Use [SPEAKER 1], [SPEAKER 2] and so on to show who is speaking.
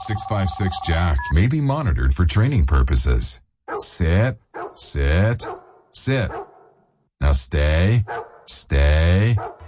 [SPEAKER 1] 656 Jack may be monitored for training purposes. Sit, sit, sit. Now stay, stay,